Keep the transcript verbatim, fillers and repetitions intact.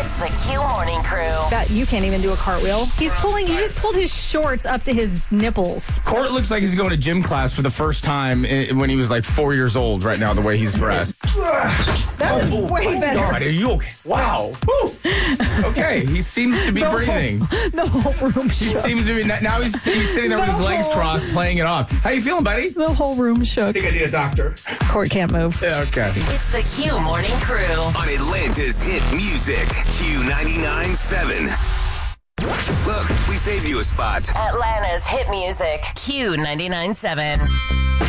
It's the Q Morning Crew. That you can't even do a cartwheel. He's pulling. He just pulled his shorts up to his nipples. Court looks like he's going to gym class for the first time i- when he was like four years old. Right now, the way he's dressed. That was way better. God, are you okay? Wow. Woo. Okay, he seems to be The breathing. Whole, the whole room He shook. seems to be now. He's, he's sitting there with his The legs whole- crossed, playing it off. How you feeling, buddy? The whole room shook. I think I need a doctor. Court can't move. Yeah. Okay. It's the Q Morning Crew. On Atlanta's hit music, Q ninety-nine point seven. Look, we saved you a spot. Atlanta's hit music, Q ninety-nine point seven.